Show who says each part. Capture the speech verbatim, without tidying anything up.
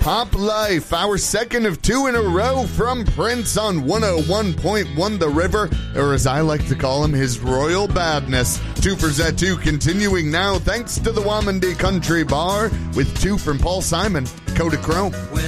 Speaker 1: Pop Life, our second of two in a row from Prince on one oh one point one The River, or as I like to call him, his royal badness. Two for Z two continuing now thanks to the Wamandy Country Bar with two from Paul Simon, Kodachrome.